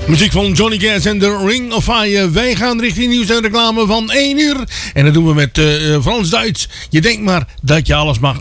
Muziek van Johnny Cash en The Ring of Fire. Wij gaan richting nieuws en reclame van 1 uur. En dat doen we met Frans Duits. Je denkt maar dat je alles mag.